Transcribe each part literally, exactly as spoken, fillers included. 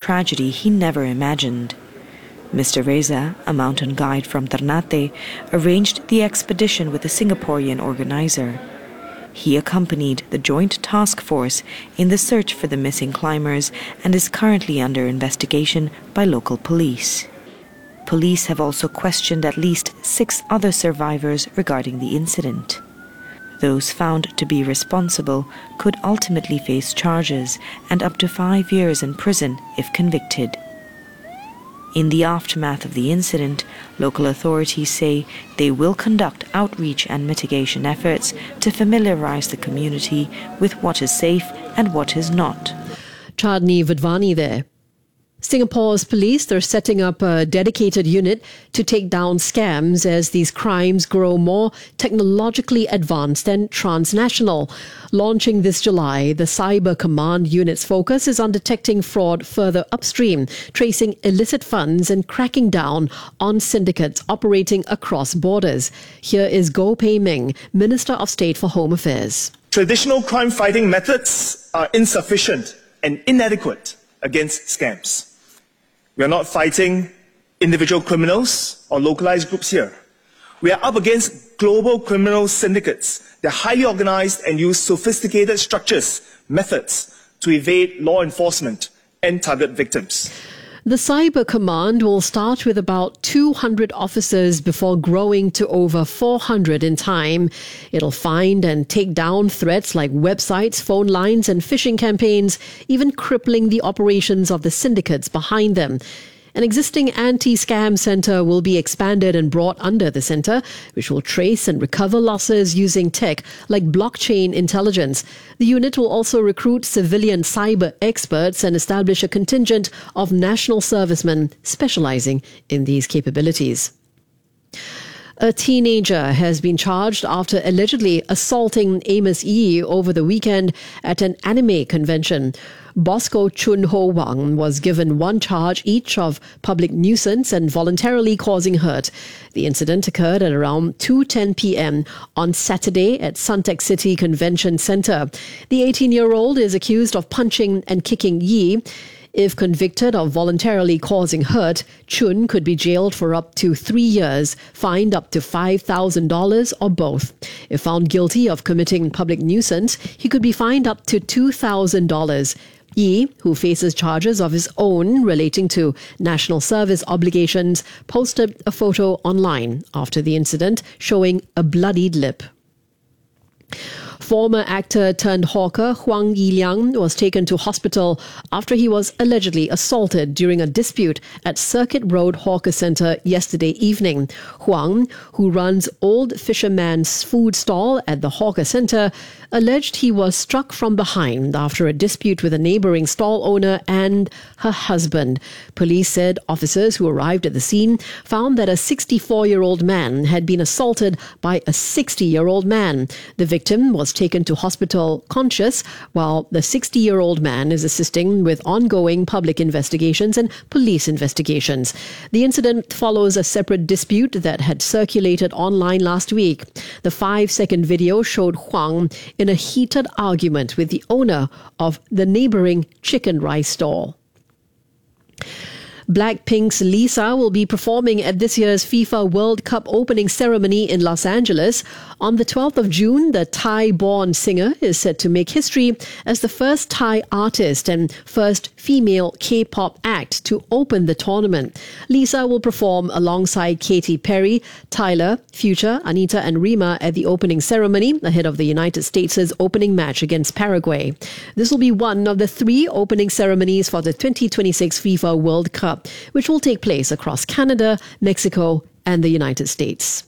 tragedy he never imagined. Mister Reza, a mountain guide from Ternate, arranged the expedition with a Singaporean organizer. He accompanied the Joint Task Force in the search for the missing climbers and is currently under investigation by local police. Police have also questioned at least six other survivors regarding the incident. Those found to be responsible could ultimately face charges and up to five years in prison if convicted. In the aftermath of the incident, local authorities say they will conduct outreach and mitigation efforts to familiarize the community with what is safe and what is not. Chadni Vidvani there. Singapore's police, they're setting up a dedicated unit to take down scams as these crimes grow more technologically advanced and transnational. Launching this July, the Cyber Command Unit's focus is on detecting fraud further upstream, tracing illicit funds and cracking down on syndicates operating across borders. Here is Goh Pei Ming, Minister of State for Home Affairs. Traditional crime fighting methods are insufficient and inadequate against scams. We are not fighting individual criminals or localized groups here. We are up against global criminal syndicates. They're highly organized and use sophisticated structures, methods to evade law enforcement and target victims. The Cyber Command will start with about two hundred officers before growing to over four hundred in time. It'll find and take down threats like websites, phone lines and phishing campaigns, even crippling the operations of the syndicates behind them. An existing anti-scam centre will be expanded and brought under the centre, which will trace and recover losses using tech like blockchain intelligence. The unit will also recruit civilian cyber experts and establish a contingent of national servicemen specialising in these capabilities. A teenager has been charged after allegedly assaulting Amos Yee over the weekend at an anime convention. Bosco Chun Ho Wang was given one charge each of public nuisance and voluntarily causing hurt. The incident occurred at around two ten p.m. on Saturday at Suntec City Convention Centre. The eighteen-year-old is accused of punching and kicking Yee. If convicted of voluntarily causing hurt, Chun could be jailed for up to three years, fined up to five thousand dollars or both. If found guilty of committing public nuisance, he could be fined up to two thousand dollars. Yee, who faces charges of his own relating to national service obligations, posted a photo online after the incident showing a bloodied lip. Former actor turned hawker Huang Yiliang was taken to hospital after he was allegedly assaulted during a dispute at Circuit Road Hawker Centre yesterday evening. Huang, who runs Old Fisherman's food stall at the Hawker Centre, alleged he was struck from behind after a dispute with a neighbouring stall owner and her husband. Police said officers who arrived at the scene found that a sixty-four-year-old man had been assaulted by a sixty-year-old man. The victim was taken to hospital conscious, while the sixty-year-old man is assisting with ongoing public investigations and police investigations. The incident follows a separate dispute that had circulated online last week. The five-second video showed Huang in a heated argument with the owner of the neighbouring chicken rice stall. Blackpink's Lisa will be performing at this year's FIFA World Cup opening ceremony in Los Angeles. On the twelfth of June, the Thai-born singer is set to make history as the first Thai artist and first female K-pop act to open the tournament. Lisa will perform alongside Katy Perry, Tyler, Future, Anita and Rima at the opening ceremony ahead of the United States' opening match against Paraguay. This will be one of the three opening ceremonies for the twenty twenty-six FIFA World Cup, which will take place across Canada, Mexico, and the United States.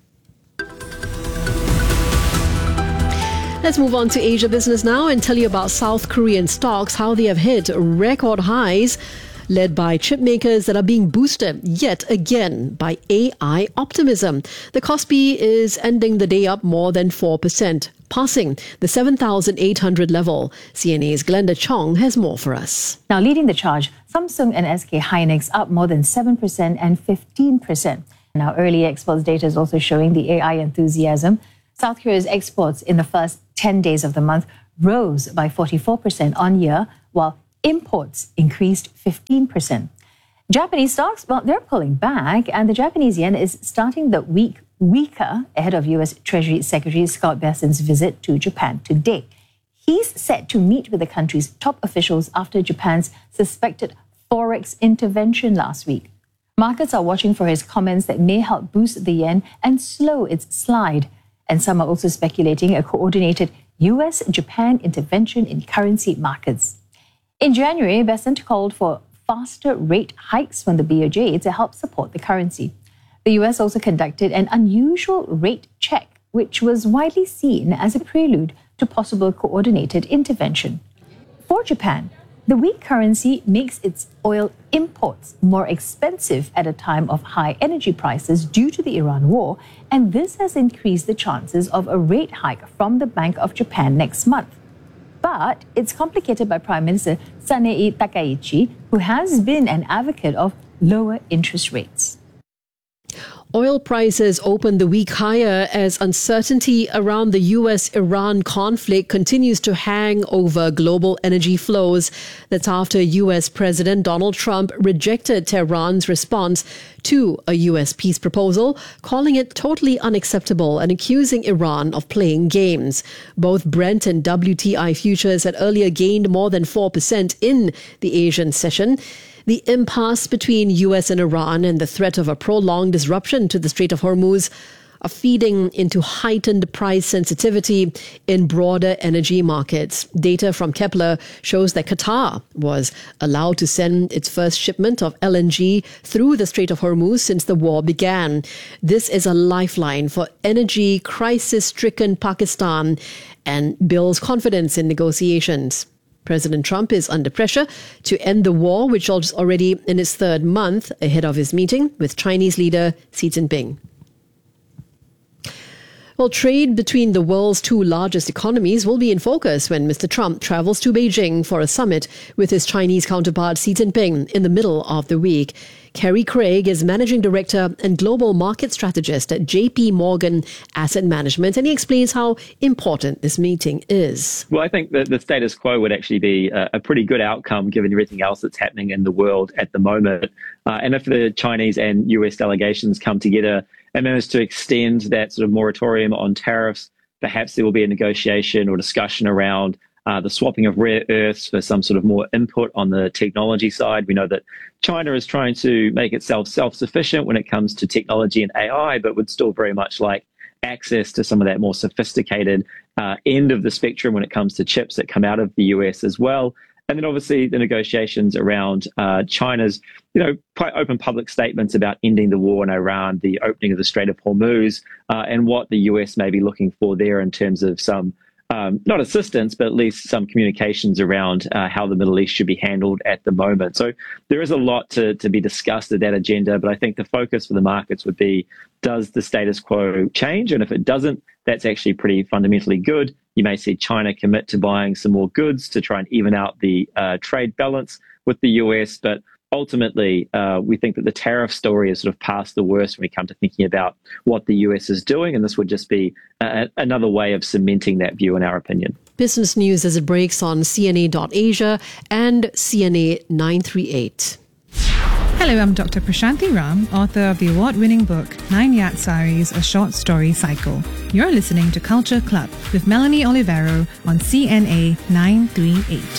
Let's move on to Asia Business now and tell you about South Korean stocks, how they have hit record highs, led by chip makers that are being boosted yet again by A I optimism. The Kospi is ending the day up more than four percent, passing the seven thousand eight hundred level. C N A's Glenda Chong has more for us. Now leading the charge, Samsung and S K Hynix up more than seven percent and fifteen percent. Now early exports data is also showing the A I enthusiasm. South Korea's exports in the first ten days of the month rose by forty-four percent on year, while imports increased fifteen percent. Japanese stocks, well, they're pulling back, and the Japanese yen is starting the week weaker ahead of U S Treasury Secretary Scott Bessent's visit to Japan today. He's set to meet with the country's top officials after Japan's suspected forex intervention last week. Markets are watching for his comments that may help boost the yen and slow its slide. And some are also speculating a coordinated U S-Japan intervention in currency markets. In January, Bessent called for faster rate hikes from the B O J to help support the currency. The U S also conducted an unusual rate check, which was widely seen as a prelude to possible coordinated intervention. For Japan, the weak currency makes its oil imports more expensive at a time of high energy prices due to the Iran war, and this has increased the chances of a rate hike from the Bank of Japan next month. But it's complicated by Prime Minister Sanei Takaichi, who has been an advocate of lower interest rates. Oil prices opened the week higher as uncertainty around the U S-Iran conflict continues to hang over global energy flows. That's after U S President Donald Trump rejected Tehran's response to a U S peace proposal, calling it totally unacceptable and accusing Iran of playing games. Both Brent and W T I futures had earlier gained more than four percent in the Asian session. The impasse between U S and Iran and the threat of a prolonged disruption to the Strait of Hormuz are feeding into heightened price sensitivity in broader energy markets. Data from Kepler shows that Qatar was allowed to send its first shipment of L N G through the Strait of Hormuz since the war began. This is a lifeline for energy crisis-stricken Pakistan and builds confidence in negotiations. President Trump is under pressure to end the war, which is already in its third month, ahead of his meeting with Chinese leader Xi Jinping. Well, trade between the world's two largest economies will be in focus when Mister Trump travels to Beijing for a summit with his Chinese counterpart Xi Jinping in the middle of the week. Kerry Craig is Managing Director and Global Market Strategist at J P Morgan Asset Management, and he explains how important this meeting is. Well, I think that the status quo would actually be a, a pretty good outcome given everything else that's happening in the world at the moment. Uh, and if the Chinese and U S delegations come together and manage to extend that sort of moratorium on tariffs, perhaps there will be a negotiation or discussion around Uh, the swapping of rare earths for some sort of more input on the technology side. We know that China is trying to make itself self-sufficient when it comes to technology and A I, but would still very much like access to some of that more sophisticated uh, end of the spectrum when it comes to chips that come out of the U S as well. And then obviously the negotiations around uh, China's, you know, quite open public statements about ending the war in Iran, the opening of the Strait of Hormuz, uh, and what the U S may be looking for there in terms of some Um, not assistance, but at least some communications around uh, how the Middle East should be handled at the moment. So there is a lot to, to be discussed at that agenda, but I think the focus for the markets would be, does the status quo change? And if it doesn't, that's actually pretty fundamentally good. You may see China commit to buying some more goods to try and even out the uh, trade balance with the U S, but ultimately, uh, we think that the tariff story is sort of past the worst when we come to thinking about what the U S is doing, and this would just be a, another way of cementing that view, in our opinion. Business news as it breaks on C N A dot Asia and C N A nine three eight. Hello, I'm Doctor Prashanthi Ram, author of the award-winning book Nine Yard Saris, A Short Story Cycle. You're listening to Culture Club with Melanie Olivero on C N A nine three eight.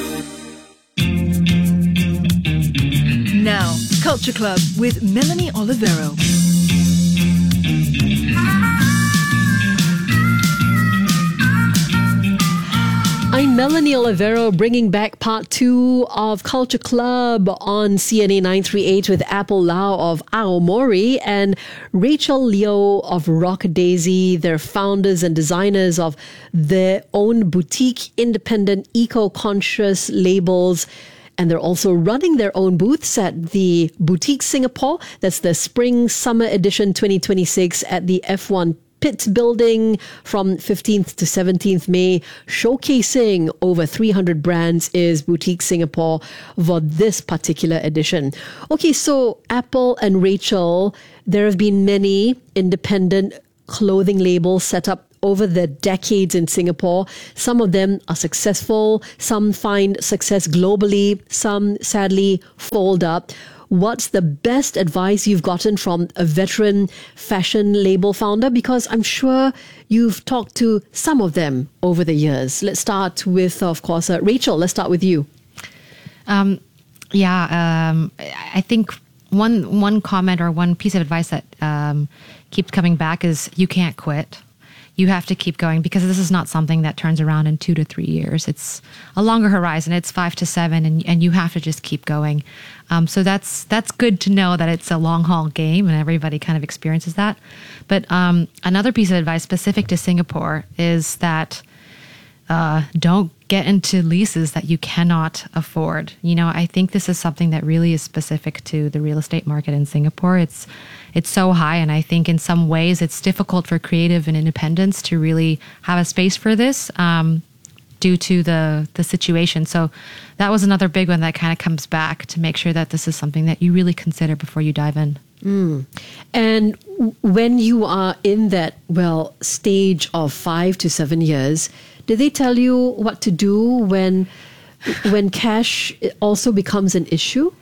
Now, Culture Club with Melanie Olivero. I'm Melanie Olivero, bringing back part two of Culture Club on C N A nine three eight with Apple Lau of Aomori and Rachel Leo of Rock Daisy. They're founders and designers of their own boutique, independent, eco-conscious labels. And they're also running their own booths at the Boutique Singapore. That's the Spring Summer Edition twenty twenty-six at the F one Pitt Building from fifteenth to seventeenth May. Showcasing over three hundred brands is Boutique Singapore for this particular edition. Okay, so Apple and Rachel, there have been many independent clothing labels set up over the decades in Singapore. Some of them are successful. Some find success globally. Some sadly fold up. What's the best advice you've gotten from a veteran fashion label founder? Because I'm sure you've talked to some of them over the years. Let's start with, of course, uh, Rachel. Let's start with you. Um, yeah, um, I think one one comment or one piece of advice that um, keeps coming back is you can't quit. You have to keep going because this is not something that turns around in two to three years. It's a longer horizon. It's five to seven, and, and you have to just keep going. Um, so that's that's good to know that it's a long haul game, and everybody kind of experiences that. But um, another piece of advice specific to Singapore is that uh, don't get into leases that you cannot afford. You know, I think this is something that really is specific to the real estate market in Singapore. It's it's so high, and I think in some ways it's difficult for creative and independents to really have a space for this um, due to the the situation. So that was another big one that kind of comes back to make sure that this is something that you really consider before you dive in. Mm. And when you are in that, well, stage of five to seven years, did they tell you what to do when when cash also becomes an issue?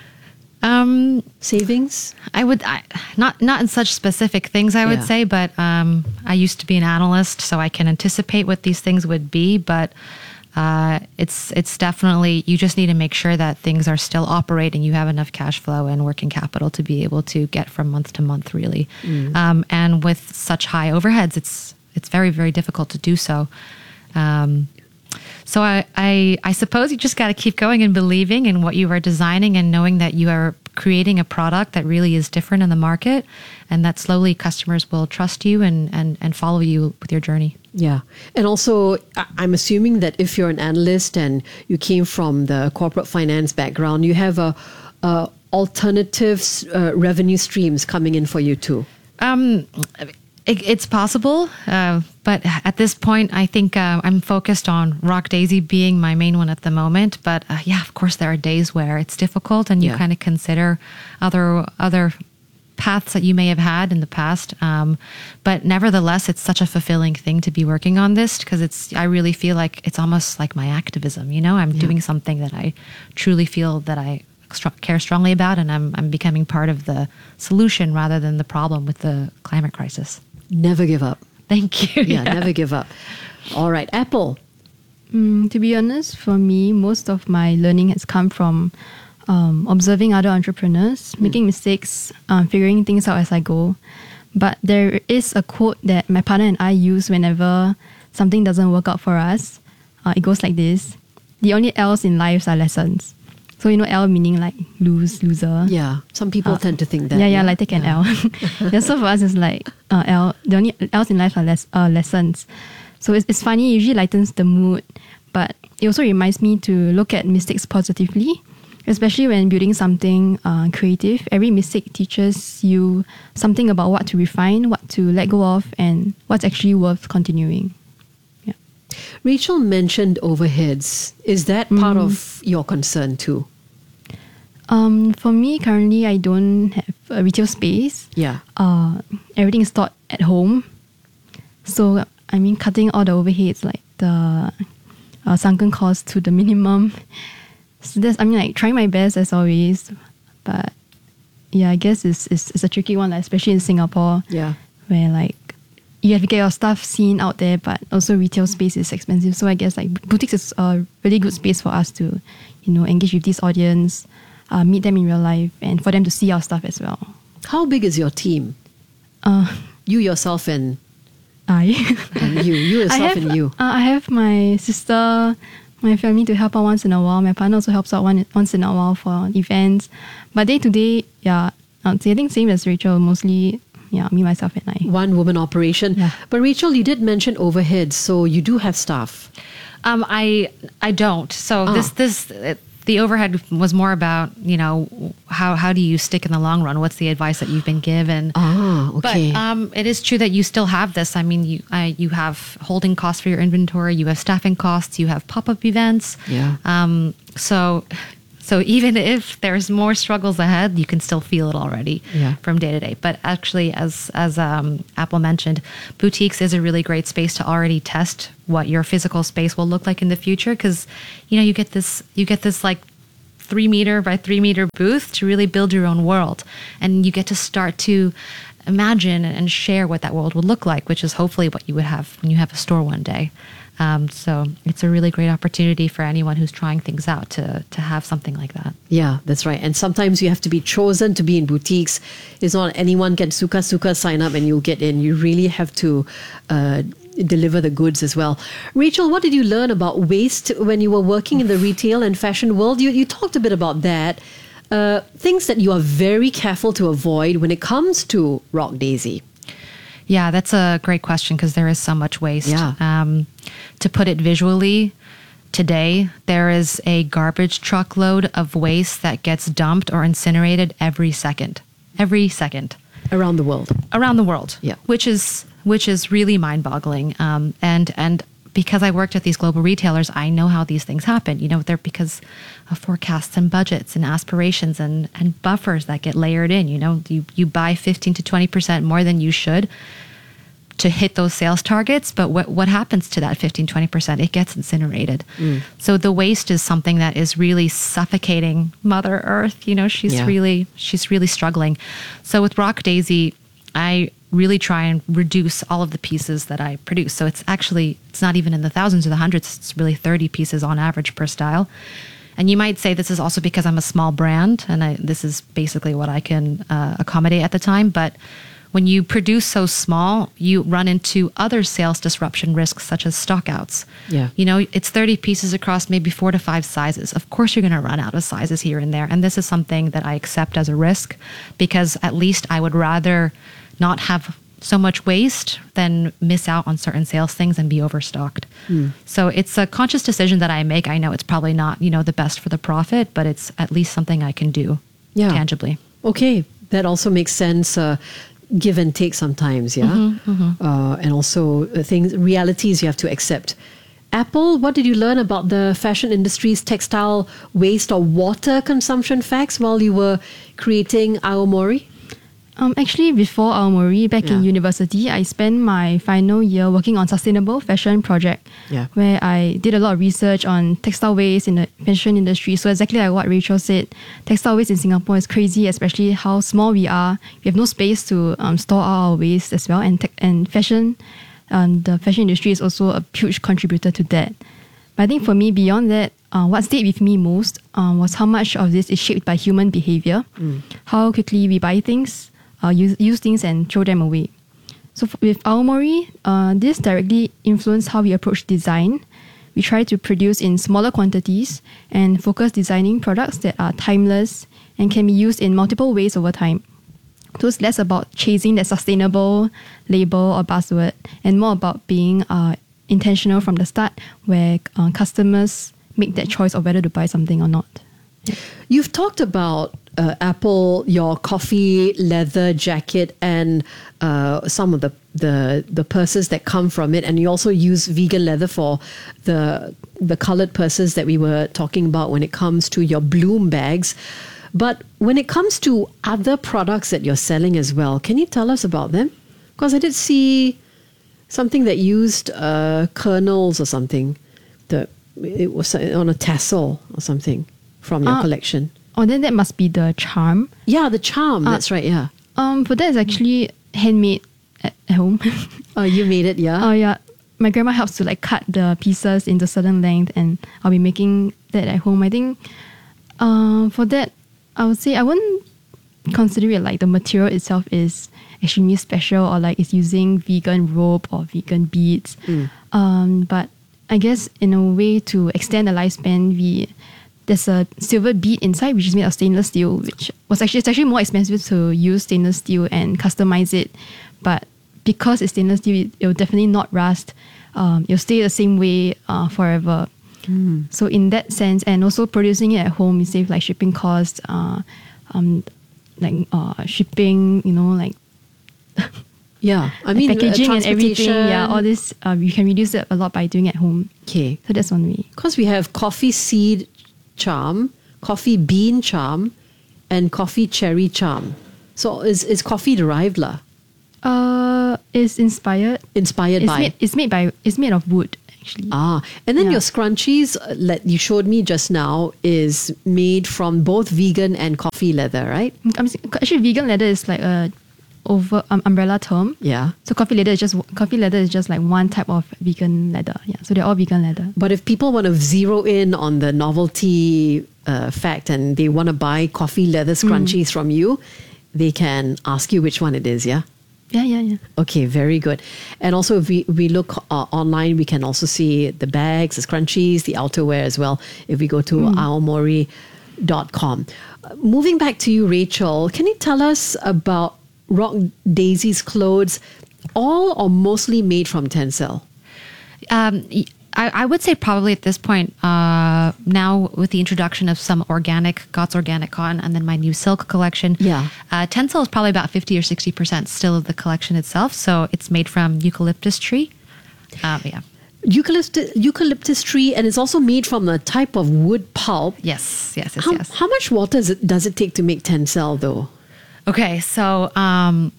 Um, Savings? I would I, not not in such specific things, I would Yeah. say, but um, I used to be an analyst, so I can anticipate what these things would be. But uh, it's it's definitely, you just need to make sure that things are still operating. You have enough cash flow and working capital to be able to get from month to month, really. Mm. Um, and with such high overheads, it's it's very very difficult to do so. Um, So I, I, I suppose you just got to keep going and believing in what you are designing and knowing that you are creating a product that really is different in the market, and that slowly customers will trust you and, and, and follow you with your journey. Yeah. And also, I- I'm assuming that if you're an analyst and you came from the corporate finance background, you have a, a alternative uh, revenue streams coming in for you too. Um, it, it's possible, uh, but at this point, I think uh, I'm focused on Rock Daisy being my main one at the moment. But uh, yeah, of course, there are days where it's difficult, and you Yeah. kind of consider other other paths that you may have had in the past. Um, but nevertheless, it's such a fulfilling thing to be working on this, because it's, I really feel like it's almost like my activism. You know, I'm Yeah. doing something that I truly feel that I str- care strongly about, and I'm I'm becoming part of the solution rather than the problem with the climate crisis. Never give up. Thank you. Yeah, never give up. All right, Apple. Mm, to be honest, for me, most of my learning has come from um, observing other entrepreneurs, making mistakes, um, figuring things out as I go. But there is a quote that my partner and I use whenever something doesn't work out for us. Uh, it goes like this: the only L's in life are lessons. So, you know, L meaning like lose, loser. Yeah, some people Uh, tend to think that. Yeah, yeah, like take an L. Yeah, so for us, it's like uh, L. The only L's in life are less, uh, lessons. So it's, it's funny. It usually lightens the mood, but it also reminds me to look at mistakes positively, especially when building something uh, creative. Every mistake teaches you something about what to refine, what to let go of, and what's actually worth continuing. Yeah. Rachel mentioned overheads. Is that part of your concern too? Um, for me, currently, I don't have a retail space. Yeah. Uh, everything is stored at home. So, I mean, cutting all the overheads, like the uh, sunken costs to the minimum. So that's, I mean, like trying my best as always. But yeah, I guess it's, it's, it's a tricky one, like, especially in Singapore, Yeah. where like you have to get your stuff seen out there, but also retail space is expensive. So I guess like boutiques is a really good space for us to, you know, engage with this audience, uh, meet them in real life, and for them to see our stuff as well. How big is your team? Uh, You yourself and, I and you. You I yourself have and you. Uh, I have my sister, my family to help out once in a while. My partner also helps out one once in a while for events. But day to day, yeah, I'd say I think same as Rachel, mostly yeah, me, myself, and I. One woman operation. Yeah. But Rachel, you did mention overheads, so you do have staff. Um, I I don't. So Oh. this this uh, the overhead was more about, you know, how how do you stick in the long run? What's the advice that you've been given? Ah, okay. But um, it is true that you still have this. I mean, you I, you have holding costs for your inventory, you have staffing costs, you have pop up events. Yeah. Um, so So even if there's more struggles ahead, you can still feel it already Yeah. from day to day. But actually, as as um, Apple mentioned, boutiques is a really great space to already test what your physical space will look like in the future. Because you know you get this you get this like three meter by three meter booth to really build your own world, and you get to start to imagine and share what that world would look like, which is hopefully what you would have when you have a store one day. Um, so it's a really great opportunity for anyone who's trying things out to to have something like that. Yeah, that's right. And sometimes you have to be chosen to be in boutiques. It's not anyone can suka suka sign up and you'll get in. You really have to uh, deliver the goods as well. Rachel, what did you learn about waste when you were working in the retail and fashion world? You you talked a bit about that. Uh, things that you are very careful to avoid when it comes to Rock Daisy. Yeah, that's a great question because there is so much waste. Yeah. Um, to put it visually, today there is a garbage truckload of waste that gets dumped or incinerated every second. Every second. Around the world. Around the world. Yeah. Which is which is really mind-boggling. Um, and and because I worked at these global retailers, I know how these things happen. You know, they're because of forecasts and budgets and aspirations and, and buffers that get layered in. You know, you, you buy fifteen to twenty percent more than you should to hit those sales targets. But what, what happens to that fifteen, twenty percent? It gets incinerated. Mm. So the waste is something that is really suffocating Mother Earth. You know, she's Yeah. really, she's really struggling. So with Rock Daisy, I really try and reduce all of the pieces that I produce. So it's actually, it's not even in the thousands or the hundreds, it's really thirty pieces on average per style. And you might say this is also because I'm a small brand and I, this is basically what I can uh, accommodate at the time. But when you produce so small, you run into other sales disruption risks such as stockouts. Yeah. You know, it's thirty pieces across maybe four to five sizes. Of course, you're going to run out of sizes here and there. And this is something that I accept as a risk because at least I would rather not have so much waste than miss out on certain sales things and be overstocked. Mm. So it's a conscious decision that I make. I know it's probably not, you know, the best for the profit, but it's at least something I can do Yeah. tangibly. Okay, that also makes sense. Uh, give and take sometimes, yeah? Mm-hmm, mm-hmm. Uh, and also uh, things, realities you have to accept. Apple, what did you learn about the fashion industry's textile waste or water consumption facts while you were creating Aomori? Um, actually, before Aomori, back Yeah. in university, I spent my final year working on sustainable fashion project, Yeah. where I did a lot of research on textile waste in the fashion industry. So exactly like what Rachel said, textile waste in Singapore is crazy, especially how small we are. We have no space to um, store our waste as well, and te- and fashion, um, the fashion industry is also a huge contributor to that. But I think for me, beyond that, uh, what stayed with me most um, was how much of this is shaped by human behavior, mm. how quickly we buy things, Uh, use, use things and throw them away. So f- with Aomori, uh, this directly influenced how we approach design. We try to produce in smaller quantities and focus designing products that are timeless and can be used in multiple ways over time. So it's less about chasing that sustainable label or buzzword and more about being uh, intentional from the start, where uh, customers make that choice of whether to buy something or not. You've talked about uh, Apple, your coffee leather jacket, and uh, some of the, the the purses that come from it, and you also use vegan leather for the the colored purses that we were talking about when it comes to your Bloom bags. But when it comes to other products that you're selling as well, can you tell us about them? Because I did see something that used uh, kernels or something. The it was on a tassel or something from your uh, collection. Oh, then that must be the charm. Yeah, the charm. Uh, that's right. Yeah. Um, but that is actually handmade at, at home. Oh, you made it, yeah? Oh, yeah. My grandma helps to like cut the pieces into certain length, and I'll be making that at home. I think uh, for that, I would say I wouldn't consider it like the material itself is extremely special or like it's using vegan rope or vegan beads. Mm. Um, but I guess in a way to extend the lifespan, we there's a silver bead inside, which is made of stainless steel, which was actually, it's actually more expensive to use stainless steel and customize it. But because it's stainless steel, it, it will definitely not rust. Um, it'll stay the same way uh, forever. Mm. So in that sense, and also producing it at home, you save like shipping costs, uh, um, like uh, shipping, you know, like yeah, I mean, packaging uh, and everything. Yeah, all this, um, you can reduce it a lot by doing it at home. Okay. So that's one way. Because we have coffee seed charm, coffee bean charm, and coffee cherry charm. So is is coffee derived lah? Uh, it's inspired. Inspired It's by. made, it's made by. It's made of wood actually. Ah, and then Yeah. your scrunchies uh, that you showed me just now is made from both vegan and coffee leather, right? I'm, s- actually, vegan leather is like a over um, umbrella term. Yeah. So coffee leather is just coffee leather is just like one type of vegan leather. Yeah. So they're all vegan leather. But if people want to zero in on the novelty uh, fact and they want to buy coffee leather scrunchies Mm. from you, they can ask you which one it is, yeah? Yeah, yeah, yeah. Okay, very good. And also, if we, we look uh, online, we can also see the bags, the scrunchies, the outerwear as well, if we go to Mm. aomori dot com. Uh, moving back to you, Rachel, can you tell us about Rock Daisy's clothes, all or mostly made from Tencel? Um, y- I, I would say probably at this point, uh, now with the introduction of some organic, God's Organic Cotton, and then my new silk collection, Yeah. uh, Tencel is probably about fifty or sixty percent still of the collection itself. So it's made from eucalyptus tree. Um, yeah. Eucalyptus, eucalyptus tree, and it's also made from a type of wood pulp. Yes, yes, yes, How, yes. how much water does it, does it take to make Tencel, though? Okay, so um,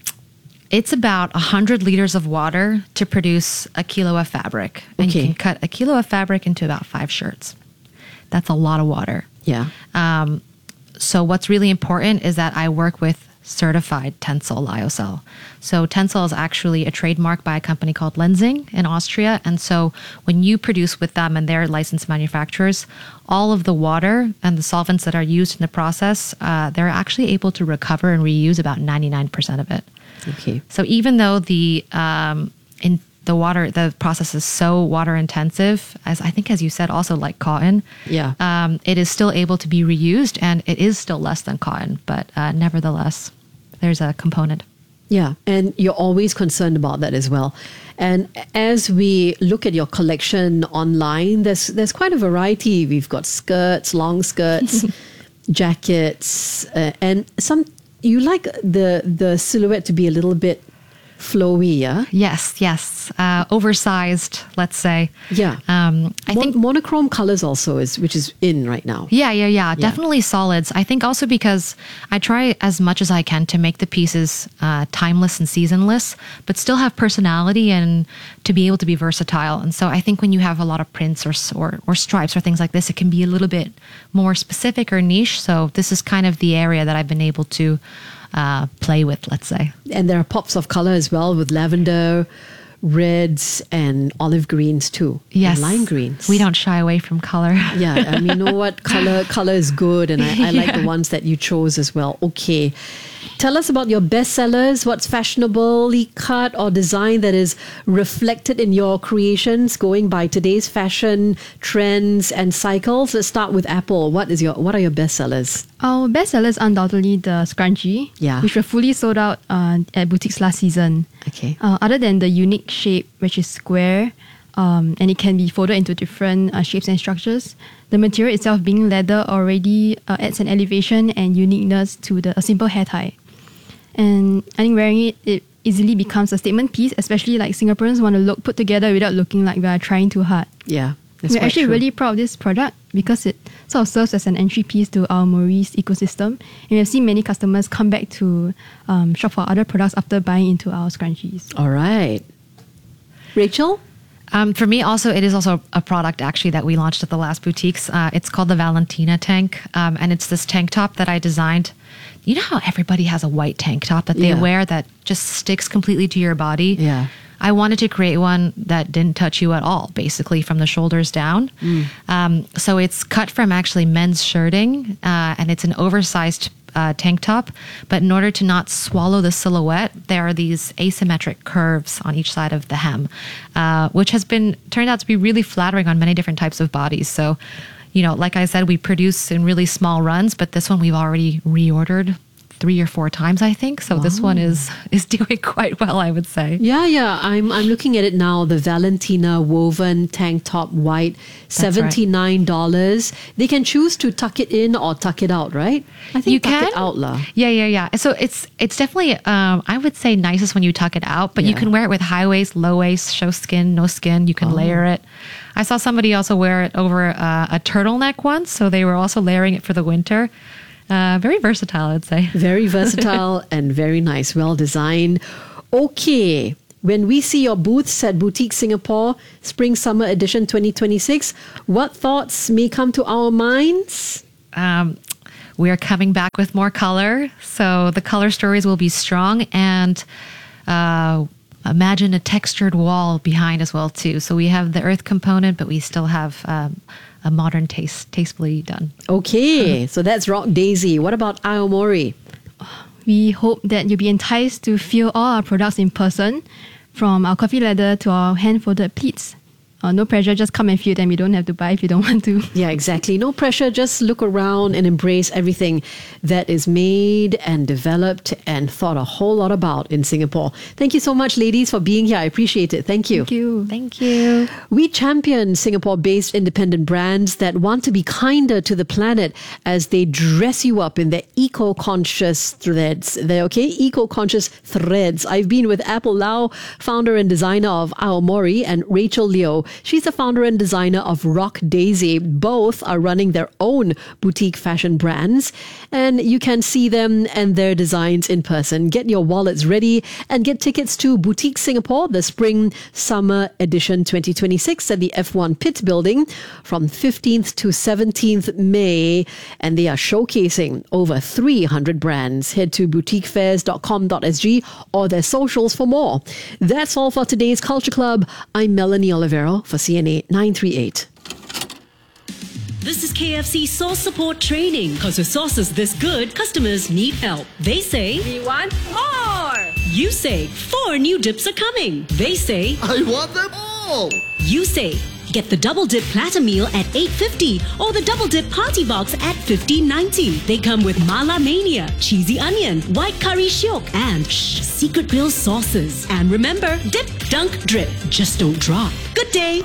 it's about one hundred liters of water to produce a kilo of fabric. And Okay. you can cut a kilo of fabric into about five shirts. That's a lot of water. Yeah. Um, so what's really important is that I work with certified Tencel lyocell. So Tencel is actually a trademark by a company called Lenzing in Austria. And so when you produce with them and they're licensed manufacturers, all of the water and the solvents that are used in the process, uh, they're actually able to recover and reuse about ninety-nine percent of it. Okay. So even though the um, in the water, the process is so water intensive, as I think, as you said, also like cotton, Yeah. um, it is still able to be reused, and it is still less than cotton, but uh, nevertheless, there's a component. Yeah, and you're always concerned about that as well. And as we look at your collection online, there's there's quite a variety. We've got skirts, long skirts, jackets, uh, and some. You like the the silhouette to be a little bit flowy, yeah? Yes, yes, uh, oversized, let's say. Yeah. Um, I Mon- think monochrome colors also is which is in right now. Yeah, yeah, yeah, definitely solids. I think also because I try as much as I can to make the pieces uh, timeless and seasonless, but still have personality and to be able to be versatile. And so I think when you have a lot of prints or or, or stripes or things like this, it can be a little bit more specific or niche. So this is kind of the area that I've been able to uh, play with, let's say. And there are pops of color as well with lavender, reds, and olive greens too. Yes, And lime greens. We don't shy away from color. Yeah, I mean, you know what? Color color is good, and I, I like the ones that you chose as well. Okay. Tell us about your bestsellers. What's fashionably cut or design that is reflected in your creations, going by today's fashion trends and cycles? Let's start with Apple. What is your What are your bestsellers? Our bestseller is undoubtedly the scrunchie, Yeah. which were fully sold out uh, at boutiques last season. Okay. Uh, other than the unique shape, which is square, um, and it can be folded into different uh, shapes and structures, the material itself being leather already uh, adds an elevation and uniqueness to the a simple hair tie. And I think wearing it, it easily becomes a statement piece, especially like Singaporeans want to look put together without looking like we are trying too hard. Yeah. That's We're quite actually true. really proud of this product because it sort of serves as an entry piece to our Maurice ecosystem. And we have seen many customers come back to um, shop for other products after buying into our scrunchies. All right. Rachel? Um, for me, also, it is also a product actually that we launched at the last boutiques. Uh, it's called the Valentina tank, um, and it's this tank top that I designed. You know how everybody has a white tank top that they Yeah. wear that just sticks completely to your body? Yeah. I wanted to create one that didn't touch you at all, basically from the shoulders down. Um, so it's cut from actually men's shirting, uh, and it's an oversized uh, tank top. But in order to not swallow the silhouette, there are these asymmetric curves on each side of the hem, uh, which has been turned out to be really flattering on many different types of bodies. So, you know, like I said, we produce in really small runs, but this one we've already reordered three or four times, I think. So wow. This one is is doing quite well, I would say. Yeah, yeah. I'm I'm looking at it now. The Valentina woven tank top white, seventy-nine dollars. Right. They can choose to tuck it in or tuck it out, right? I think you tuck can. it out, la. Yeah, yeah, yeah. So it's it's definitely um, I would say nicest when you tuck it out, but yeah. you can wear it with high waist, low waist, show skin, no skin. You can oh. layer it. I saw somebody also wear it over uh, a turtleneck once, so they were also layering it for the winter. Uh, very versatile, I'd say. Very versatile and very nice, well designed. Okay, when we see your booths at Boutique Singapore, Spring Summer Edition twenty twenty-six, what thoughts may come to our minds? Um, we are coming back with more color, so the color stories will be strong, and uh, imagine a textured wall behind as well too. So we have the earth component, but we still have um, a modern taste, tastefully done. Okay, so that's Rock Daisy. What about Aomori? We hope that you'll be enticed to feel all our products in person, from our coffee leather to our hand-folded pleats. Uh, no pressure, just come and feel them. You don't have to buy if you don't want to. Yeah, exactly. No pressure, just look around and embrace everything that is made and developed and thought a whole lot about in Singapore. Thank you so much, ladies, for being here. I appreciate it. Thank you. Thank you. Thank you. We champion Singapore-based independent brands that want to be kinder to the planet as they dress you up in their eco-conscious threads. They're okay? Eco-conscious threads. I've been with Apple Lau, founder and designer of Aomori, and Rachel Leo. She's the founder and designer of Rock Daisy. Both are running their own boutique fashion brands, and you can see them and their designs in person. Get your wallets ready and get tickets to Boutique Singapore, the Spring Summer Edition twenty twenty-six at the F one Pitt Building from fifteenth to seventeenth May, and they are showcasing over three hundred brands. Head to boutique fairs dot com dot s g or their socials for more. That's all for today's Culture Club. I'm Melanie Olivero for C N A nine three eight. This is K F C Sauce Support Training. Because with sauces this good, customers need help. They say, we want more. You say, four new dips are coming. They say, I want them all. You say, get the Double Dip Platter Meal at eight fifty or the Double Dip Party Box at fifteen ninety. They come with Mala Mania, Cheesy Onion, White Curry Shiok, and shh, Secret Grill sauces. And remember, dip, dunk, drip. Just don't drop. Good day.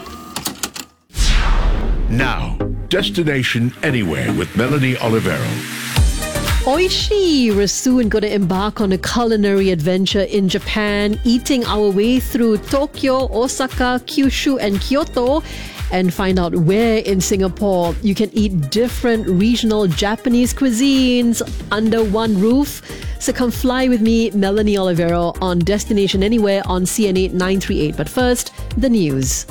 Now, Destination Anywhere with Melanie Olivero. Oishi, we're soon going to embark on a culinary adventure in Japan, eating our way through Tokyo, Osaka, Kyushu, and Kyoto, and find out where in Singapore you can eat different regional Japanese cuisines under one roof. So come fly with me, Melanie Olivero, on Destination Anywhere on C N A nine three eight. But first, the news.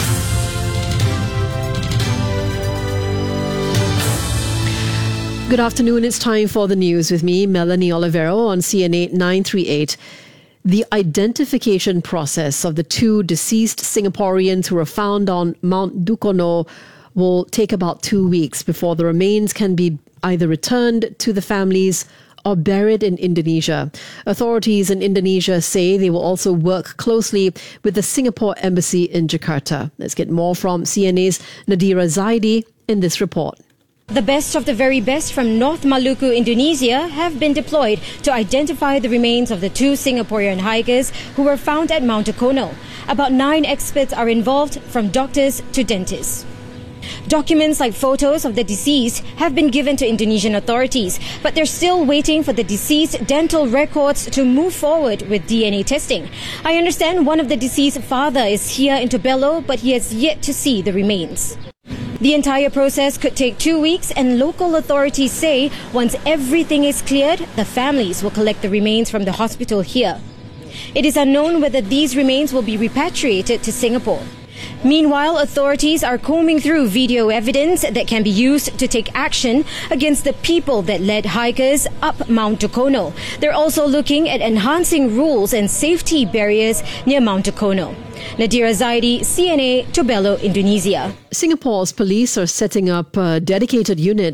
Good afternoon. It's time for the news with me, Melanie Olivero, on C N A nine three eight. The identification process of the two deceased Singaporeans who were found on Mount Dukono will take about two weeks before the remains can be either returned to the families or buried in Indonesia. Authorities in Indonesia say they will also work closely with the Singapore Embassy in Jakarta. Let's get more from C N A's Nadira Zaidi in this report. The best of the very best from North Maluku, Indonesia, have been deployed to identify the remains of the two Singaporean hikers who were found at Mount Dukono. About nine experts are involved, from doctors to dentists. Documents like photos of the deceased have been given to Indonesian authorities, but they're still waiting for the deceased dental records to move forward with D N A testing. I understand one of the deceased father is here in Tobelo, but he has yet to see the remains. The entire process could take two weeks, and local authorities say once everything is cleared, the families will collect the remains from the hospital here. It is unknown whether these remains will be repatriated to Singapore. Meanwhile, authorities are combing through video evidence that can be used to take action against the people that led hikers up Mount Dukono. They're also looking at enhancing rules and safety barriers near Mount Dukono. Nadira Zaidi, C N A, Tobelo, Indonesia. Singapore's police are setting up a dedicated unit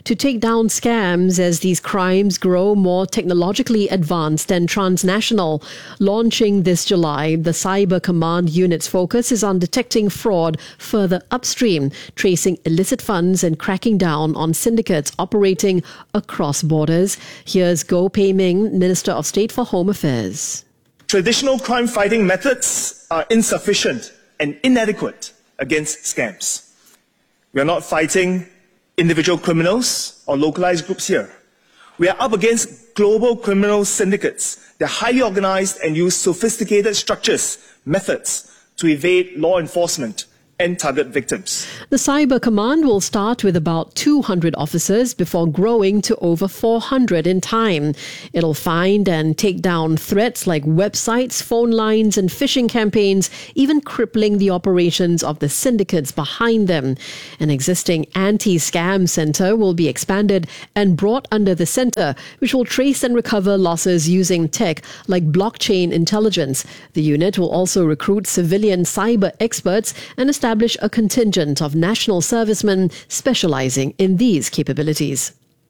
to take down scams as these crimes grow more technologically advanced and transnational. Launching this July, the Cyber Command Unit's focus is on detecting fraud further upstream, tracing illicit funds and cracking down on syndicates operating across borders. Here's Goh Pei Ming, Minister of State for Home Affairs. Traditional crime fighting methods are insufficient and inadequate against scams. We are not fighting individual criminals or localized groups here. We are up against global criminal syndicates. They're highly organized and use sophisticated structures, methods to evade law enforcement and target victims. The Cyber Command will start with about two hundred officers before growing to over four hundred in time. It'll find and take down threats like websites, phone lines and phishing campaigns, even crippling the operations of the syndicates behind them. An existing anti-scam centre will be expanded and brought under the centre, which will trace and recover losses using tech like blockchain intelligence. The unit will also recruit civilian cyber experts and establish establish a contingent of national servicemen specializing in these capabilities.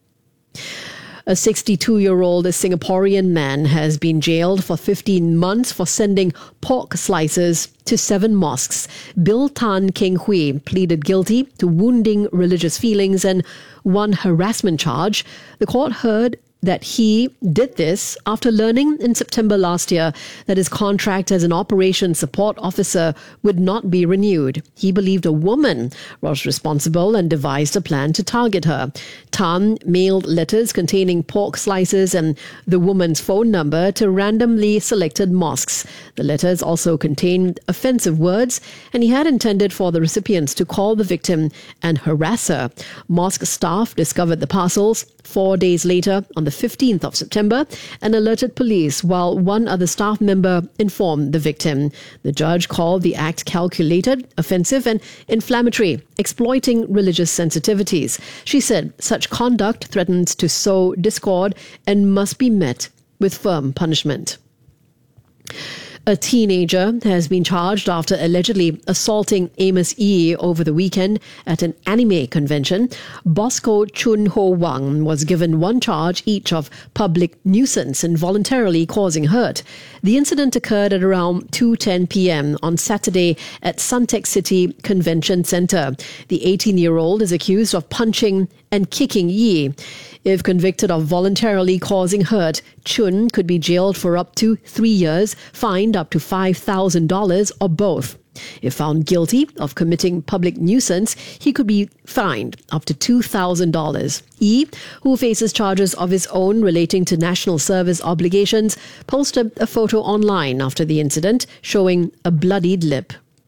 A sixty-two-year-old Singaporean man has been jailed for fifteen months for sending pork slices to seven mosques. Bill Tan Keng Hui pleaded guilty to wounding religious feelings and one harassment charge. The court heard that he did this after learning in September last year that his contract as an operations support officer would not be renewed. He believed a woman was responsible and devised a plan to target her. Tan mailed letters containing pork slices and the woman's phone number to randomly selected mosques. The letters also contained offensive words, and he had intended for the recipients to call the victim and harass her. Mosque staff discovered the parcels four days later on the fifteenth of September and alerted police, while one other staff member informed the victim. The judge called the act calculated, offensive and inflammatory, exploiting religious sensitivities. She said such conduct threatens to sow discord and must be met with firm punishment. A teenager has been charged after allegedly assaulting Amos Yee over the weekend at an anime convention. Bosco Chun Ho Wang was given one charge each of public nuisance and voluntarily causing hurt. The incident occurred at around two ten p.m. on Saturday at Suntec City Convention Centre. The eighteen-year-old is accused of punching and kicking Yee. If convicted of voluntarily causing hurt, Chun could be jailed for up to three years, fined up to five thousand dollars, or both. If found guilty of committing public nuisance, he could be fined up to two thousand dollars. Yee, who faces charges of his own relating to national service obligations, posted a photo online after the incident showing a bloodied lip.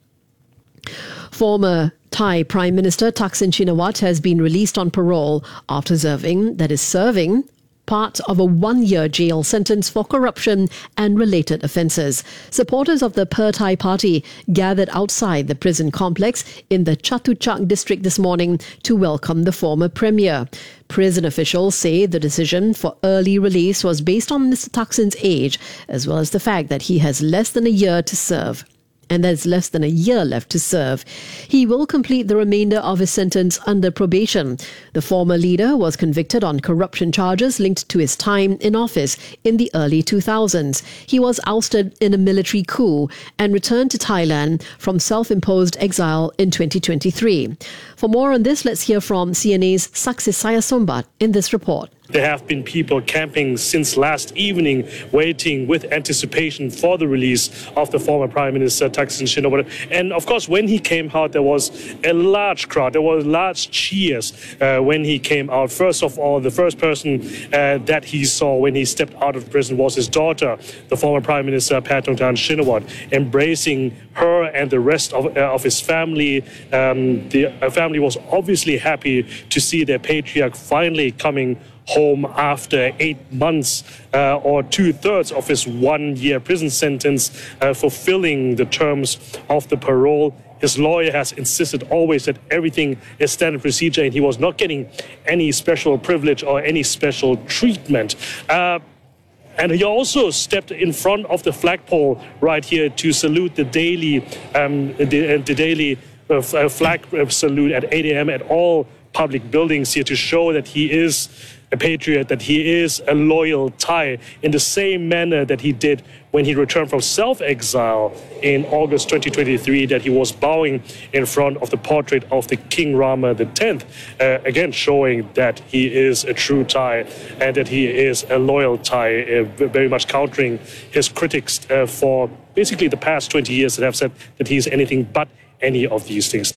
Former Thai Prime Minister Thaksin Shinawatra has been released on parole after serving, that is serving, part of a one-year jail sentence for corruption and related offences. Supporters of the Pheu Thai Party gathered outside the prison complex in the Chatuchak district this morning to welcome the former premier. Prison officials say the decision for early release was based on Mister Thaksin's age, as well as the fact that he has less than a year to serve. And there's less than a year left to serve. He will complete the remainder of his sentence under probation. The former leader was convicted on corruption charges linked to his time in office in the early two thousands. He was ousted in a military coup and returned to Thailand from self-imposed exile in twenty twenty-three. For more on this, let's hear from C N A's Saksis Sayasombat in this report. There have been people camping since last evening, waiting with anticipation for the release of the former Prime Minister Thaksin Shinawatra. And of course, when he came out, there was a large crowd. There were large cheers uh, when he came out. First of all, the first person uh, that he saw when he stepped out of prison was his daughter, the former Prime Minister Paetongtarn Shinawatra, embracing her and the rest of, uh, of his family. Um, the uh, family was obviously happy to see their patriarch finally coming home after eight months uh, or two-thirds of his one-year prison sentence, uh, fulfilling the terms of the parole. His lawyer has insisted always that everything is standard procedure and he was not getting any special privilege or any special treatment. Uh, And he also stepped in front of the flagpole right here to salute the daily, um, the, the daily uh, flag salute at eight a.m. at all public buildings here to show that he is a patriot, that he is a loyal Thai, in the same manner that he did when he returned from self-exile in August twenty twenty-three, that he was bowing in front of the portrait of the King Rama the tenth, uh, again showing that he is a true Thai and that he is a loyal Thai, uh, very much countering his critics uh, for basically the past twenty years that have said that he is anything but any of these things.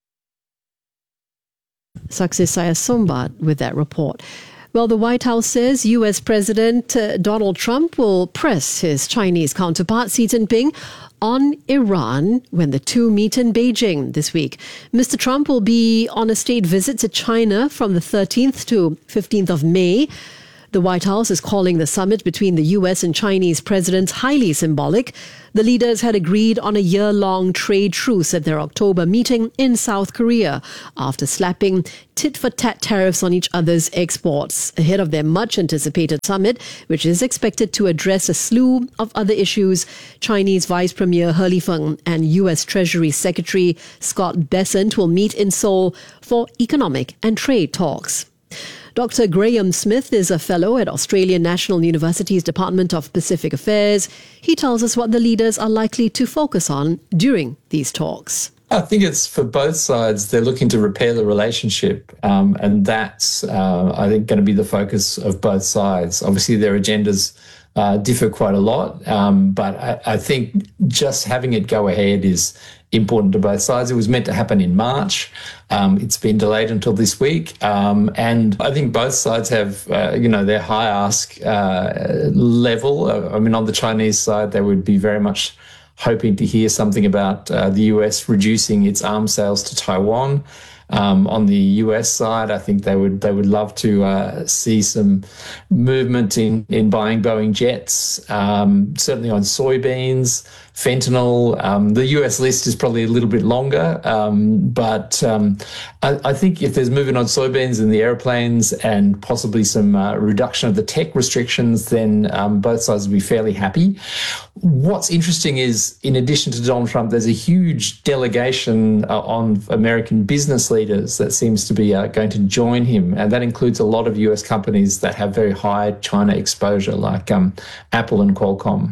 Saksi Sayasombat with that report. Well, the White House says U S President uh, Donald Trump will press his Chinese counterpart Xi Jinping on Iran when the two meet in Beijing this week. Mister Trump will be on a state visit to China from the thirteenth to fifteenth of May. The White House is calling the summit between the U S and Chinese presidents highly symbolic. The leaders had agreed on a year-long trade truce at their October meeting in South Korea after slapping tit-for-tat tariffs on each other's exports ahead of their much-anticipated summit, which is expected to address a slew of other issues. Chinese Vice Premier He Lifeng and U S Treasury Secretary Scott Bessent will meet in Seoul for economic and trade talks. Doctor Graham Smith is a fellow at Australian National University's Department of Pacific Affairs. He tells us what the leaders are likely to focus on during these talks. I think it's for both sides. They're looking to repair the relationship, um, and that's, uh, I think, going to be the focus of both sides. Obviously, their agendas uh, differ quite a lot, um, but I, I think just having it go ahead is important to both sides. It was meant to happen in March. Um, it's been delayed until this week. Um, and I think both sides have, uh, you know, their high ask uh, level. Uh, I mean, on the Chinese side, they would be very much hoping to hear something about uh, the U S reducing its arms sales to Taiwan. Um, on the U S side, I think they would they would love to uh, see some movement in, in buying Boeing jets, um, certainly on soybeans, fentanyl. Um, the U S list is probably a little bit longer, um, but um, I, I think if there's movement on soybeans and the airplanes and possibly some uh, reduction of the tech restrictions, then um, both sides will be fairly happy. What's interesting is, in addition to Donald Trump, there's a huge delegation uh, on American business leaders that seems to be uh, going to join him, and that includes a lot of U S companies that have very high China exposure, like um, Apple and Qualcomm.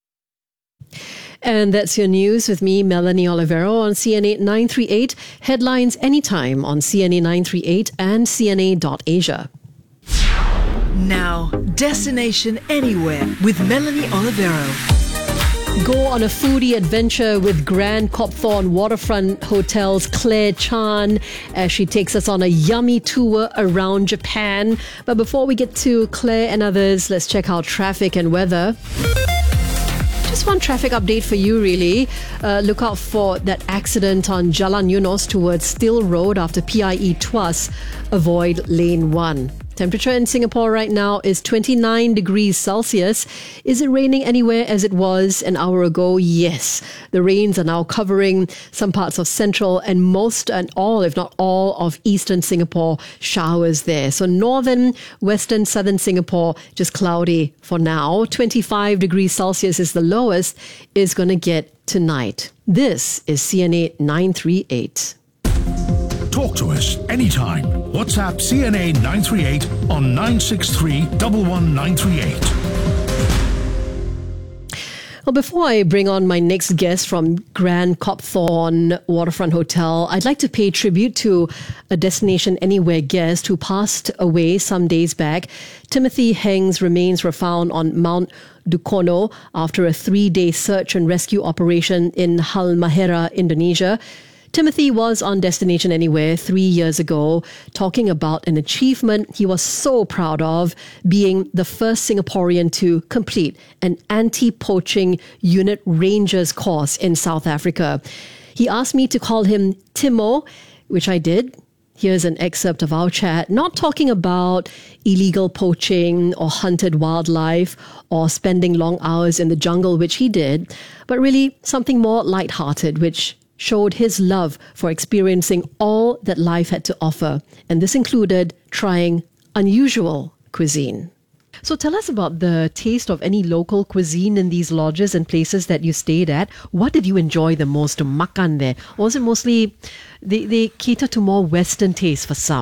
And that's your news with me, Melanie Olivero, on C N A nine three eight. Headlines anytime on C N A nine three eight and C N A dot asia. Now, Destination Anywhere with Melanie Olivero. Go on a foodie adventure with Grand Copthorne Waterfront Hotel's Claire Chan as she takes us on a yummy tour around Japan. But before we get to Claire and others, let's check out traffic and weather. Just one traffic update for you, really. Uh, look out for that accident on Jalan Eunos towards Still Road after P I E Tuas. Avoid lane one. Temperature in Singapore right now is twenty-nine degrees Celsius. Is it raining anywhere as it was an hour ago? Yes. The rains are now covering some parts of central and most and all, if not all, of eastern Singapore. Showers there. So northern, western, southern Singapore, just cloudy for now. twenty-five degrees Celsius is the lowest, is going to get tonight. This is C N A nine three eight. Talk to us anytime. WhatsApp C N A nine three eight on nine six three, one one nine three eight. Well, before I bring on my next guest from Grand Copthorne Waterfront Hotel, I'd like to pay tribute to a Destination Anywhere guest who passed away some days back. Timothy Heng's remains were found on Mount Dukono after a three-day search and rescue operation in Halmahera, Indonesia. Timothy was on Destination Anywhere three years ago, talking about an achievement he was so proud of, being the first Singaporean to complete an anti-poaching unit rangers course in South Africa. He asked me to call him Timo, which I did. Here's an excerpt of our chat, not talking about illegal poaching or hunted wildlife or spending long hours in the jungle, which he did, but really something more lighthearted, which showed his love for experiencing all that life had to offer. And this included trying unusual cuisine. So tell us about the taste of any local cuisine in these lodges and places that you stayed at. What did you enjoy the most to makan there? Or was it mostly, they, they cater to more Western taste for some?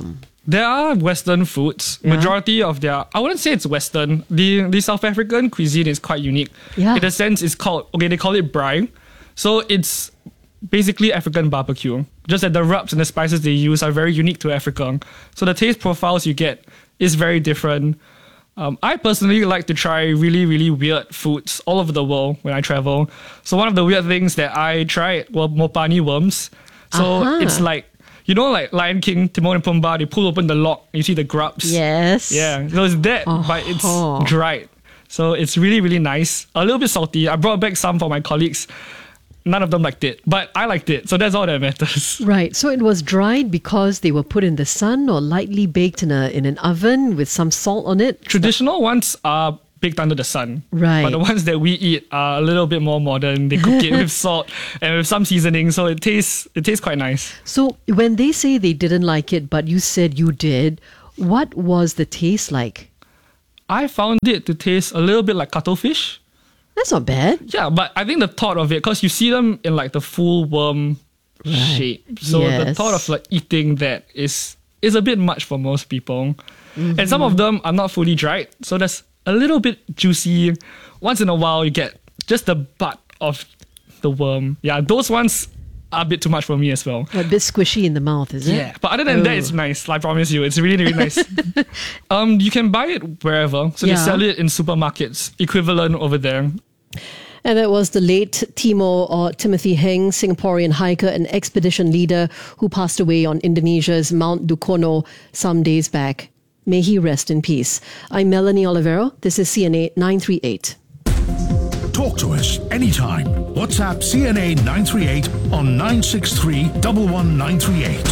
there are Western foods. Yeah. Majority of their, I wouldn't say it's Western. The the South African cuisine is quite unique. Yeah. In a sense, it's called, okay, they call it braai. So it's basically African barbecue. Just that the rubs and the spices they use are very unique to Africa. So the taste profiles you get is very different. Um, I personally like to try really, really weird foods all over the world when I travel. So one of the weird things that I tried were mopani worms. So Uh-huh. it's like, you know, like Lion King, Timon and Pumbaa, they pull open the lock, you see the grubs. Yes. Yeah, so it's that, but it's Oh. dried. So it's really, really nice. A little bit salty. I brought back some for my colleagues. None of them liked it, but I liked it. So that's all that matters. Right. So it was dried because they were put in the sun or lightly baked in a in an oven with some salt on it. Traditional ones are baked under the sun. Right. But the ones that we eat are a little bit more modern. They cook it with salt and with some seasoning, so it tastes it tastes quite nice. So when they say they didn't like it, but you said you did, what was the taste like? I found it to taste a little bit like cuttlefish. That's not bad. Yeah, but I think the thought of it, because you see them in like the full worm Right. shape. So the Yes. thought of like eating that is is a bit much for most people. Mhm. And some of them are not fully dried. So that's a little bit juicy. Once in a while you get just the butt of the worm. Yeah, those ones are a bit too much for me as well. A bit squishy in the mouth, is it? Yeah, but other than that, Oh. it's nice. I promise you, it's really, really nice. um, you can buy it wherever. So Yeah. they sell it in supermarkets, equivalent over there. And that was the late Timo or Timothy Heng, Singaporean hiker and expedition leader who passed away on Indonesia's Mount Dukono some days back. May he rest in peace. I'm Melanie Olivero. This is C N A nine three eight. Talk to us anytime. WhatsApp C N A nine three eight on nine six three, one one nine three eight.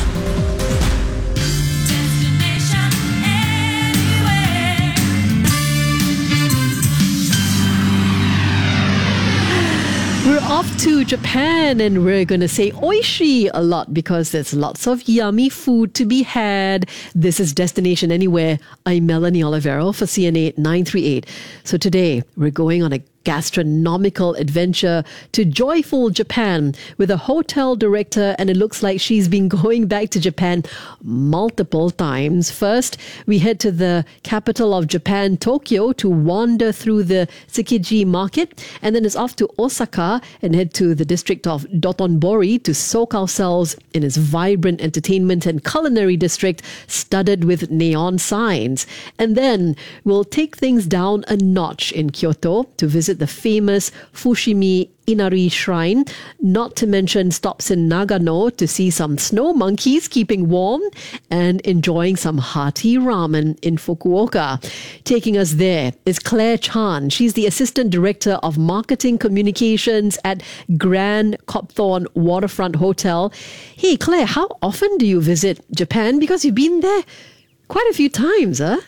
We're off to Japan and we're going to say oishi a lot because there's lots of yummy food to be had. This is Destination Anywhere. I'm Melanie Olivero for C N A nine three eight. So today we're going on a gastronomical adventure to joyful Japan with a hotel director, and it looks like she's been going back to Japan multiple times. First, we head to the capital of Japan, Tokyo, to wander through the Tsukiji market, and then it's off to Osaka and head to the district of Dotonbori to soak ourselves in its vibrant entertainment and culinary district studded with neon signs. And then we'll take things down a notch in Kyoto to visit the famous Fushimi Inari Shrine, not to mention stops in Nagano to see some snow monkeys keeping warm and enjoying some hearty ramen in Fukuoka. Taking us there is Claire Chan. She's the Assistant Director of Marketing Communications at Grand Copthorne Waterfront Hotel. Hey Claire, how often do you visit Japan? Because you've been there quite a few times, huh?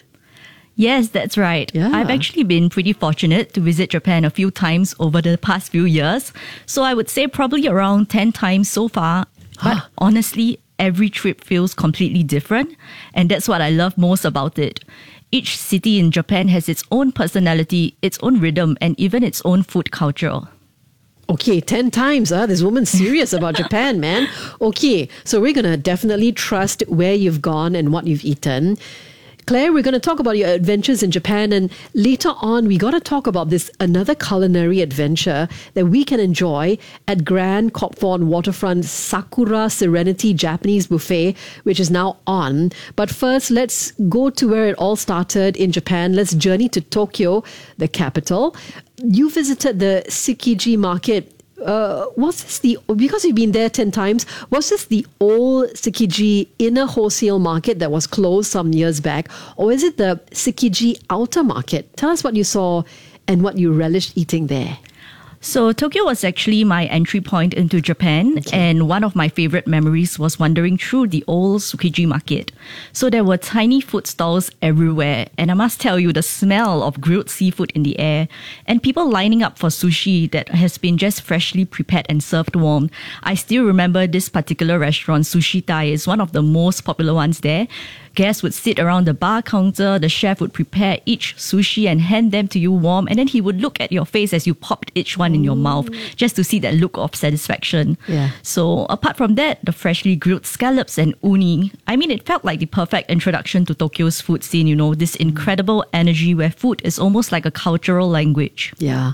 Yes, that's right. Yeah. I've actually been pretty fortunate to visit Japan a few times over the past few years. So I would say probably around ten times so far. But honestly, every trip feels completely different. And that's what I love most about it. Each city in Japan has its own personality, its own rhythm, and even its own food culture. Okay, ten times, huh? This woman's serious about Japan, man. Okay, so we're going to definitely trust where you've gone and what you've eaten. Claire, we're going to talk about your adventures in Japan, and later on we got to talk about this another culinary adventure that we can enjoy at Grand Copthorne Waterfront Sakura Serenity Japanese Buffet, which is now on. But first, let's go to where it all started in Japan. Let's journey to Tokyo, the capital. You visited the Tsukiji market. Uh, was this the, because you've been there ten times, was this the old Tsukiji inner wholesale market that was closed some years back, or is it the Tsukiji outer market? Tell us what you saw and what you relished eating there. So Tokyo was actually my entry point into Japan, okay. And one of my favorite memories was wandering through the old Tsukiji market. So there were tiny food stalls everywhere, and I must tell you, the smell of grilled seafood in the air and people lining up for sushi that has been just freshly prepared and served warm. I still remember this particular restaurant, Sushi Thai, is one of the most popular ones there. Guests would sit around the bar counter, the chef would prepare each sushi and hand them to you warm, and then he would look at your face as you popped each one in your mouth just to see that look of satisfaction. Yeah. So apart from that, the freshly grilled scallops and uni, I mean, it felt like the perfect introduction to Tokyo's food scene, you know, this incredible energy where food is almost like a cultural language. Yeah.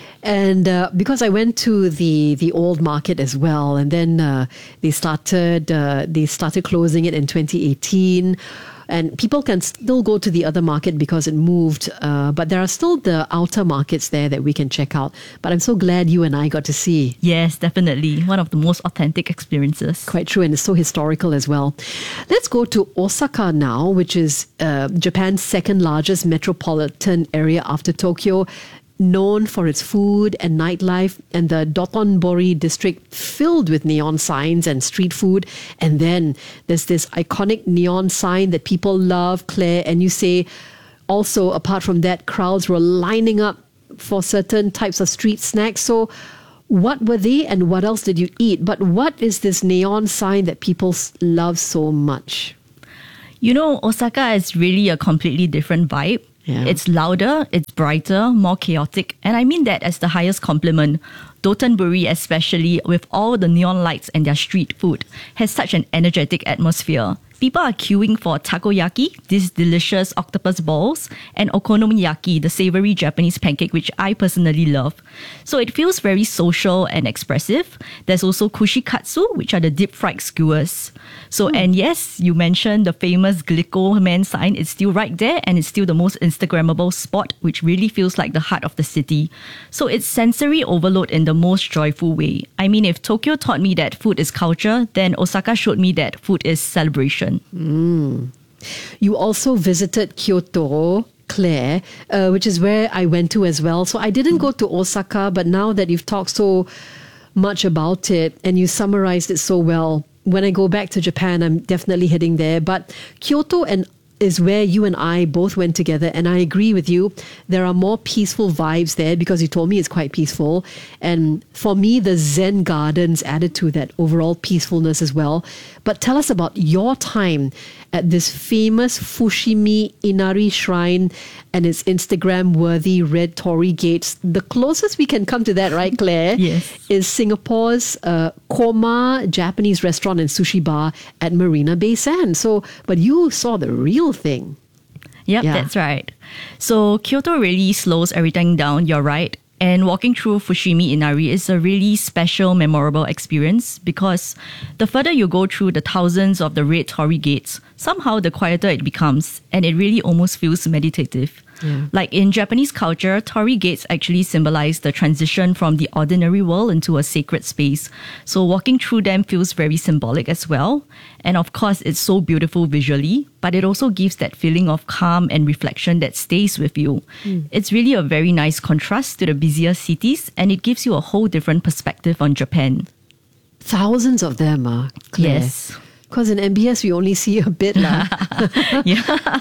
And uh, because I went to the the old market as well, and then uh, they started uh, they started closing it in twenty eighteen, and people can still go to the other market because it moved. Uh, but there are still the outer markets there that we can check out. But I'm so glad you and I got to see. Yes, definitely. One of the most authentic experiences. Quite true, and it's so historical as well. Let's go to Osaka now, which is uh, Japan's second largest metropolitan area after Tokyo. Known for its food and nightlife, and the Dotonbori district filled with neon signs and street food. And then there's this iconic neon sign that people love, Claire, and you say also, apart from that, crowds were lining up for certain types of street snacks. So what were they and what else did you eat? But what is this neon sign that people love so much? You know, Osaka is really a completely different vibe. Yeah. It's louder, it's brighter, more chaotic, and I mean that as the highest compliment. Dotonbori, especially with all the neon lights and their street food, has such an energetic atmosphere. People are queuing for takoyaki, these delicious octopus balls, and okonomiyaki, the savory Japanese pancake, which I personally love. So it feels very social and expressive. There's also kushikatsu, which are the deep fried skewers. So, mm. and yes, you mentioned the famous Glico Man sign. It's still right there, and it's still the most Instagrammable spot, which really feels like the heart of the city. So it's sensory overload in the most joyful way. I mean, if Tokyo taught me that food is culture, then Osaka showed me that food is celebration. Mm. You also visited Kyoto, Claire, uh, which is where I went to as well. So I didn't go to Osaka, but now that you've talked so much about it and you summarized it so well, when I go back to Japan, I'm definitely heading there. But Kyoto and is where you and I both went together, and I agree with you. There are more peaceful vibes there because you told me it's quite peaceful. And for me, the Zen gardens added to that overall peacefulness as well. But tell us about your time at this famous Fushimi Inari Shrine and its Instagram-worthy red torii gates. The closest we can come to that, right, Claire? Yes. Is Singapore's uh, Koma Japanese restaurant and sushi bar at Marina Bay Sands. So, but you saw the real thing. Yep, yeah. That's right. So Kyoto really slows everything down, you're right. And walking through Fushimi Inari is a really special, memorable experience because the further you go through the thousands of the red torii gates, somehow the quieter it becomes, and it really almost feels meditative. Yeah. Like in Japanese culture, torii gates actually symbolize the transition from the ordinary world into a sacred space. So walking through them feels very symbolic as well. And of course, it's so beautiful visually, but it also gives that feeling of calm and reflection that stays with you. Mm. It's really a very nice contrast to the busier cities, and it gives you a whole different perspective on Japan. Thousands of them, uh, Claire. Yes. Because in M B S, we only see a bit. La. Yeah.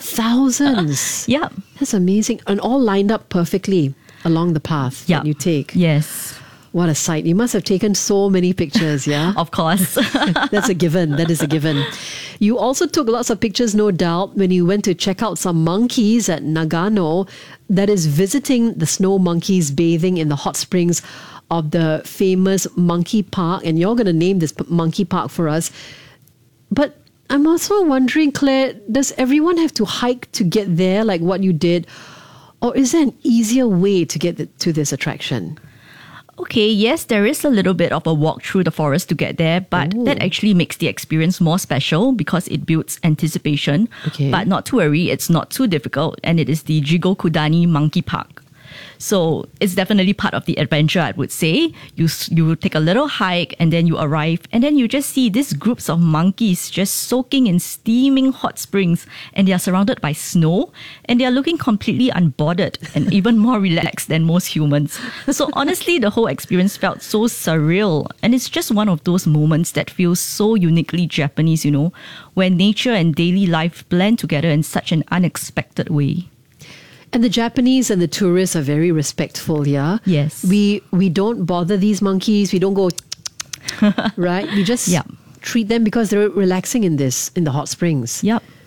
Thousands. Yeah. That's amazing. And all lined up perfectly along the path yep. that you take. Yes. What a sight. You must have taken so many pictures, yeah? Of course. That's a given. That is a given. You also took lots of pictures, no doubt, when you went to check out some monkeys at Nagano. That is visiting the snow monkeys bathing in the hot springs of the famous monkey park. And you're going to name this monkey park for us. But I'm also wondering, Claire, does everyone have to hike to get there like what you did? Or is there an easier way to get the, to this attraction? Okay, yes, there is a little bit of a walk through the forest to get there, but Ooh. That actually makes the experience more special because it builds anticipation. Okay. But not to worry, it's not too difficult, and it is the Jigokudani Monkey Park. So it's definitely part of the adventure, I would say. You you take a little hike and then you arrive and then you just see these groups of monkeys just soaking in steaming hot springs, and they are surrounded by snow and they are looking completely unbothered and even more relaxed than most humans. So honestly, the whole experience felt so surreal, and it's just one of those moments that feels so uniquely Japanese, you know, where nature and daily life blend together in such an unexpected way. And the Japanese and the tourists are very respectful, yeah? Yes. We we don't bother these monkeys. We don't go, right? We just yep. treat them because they're relaxing in this, in the hot springs. Yep.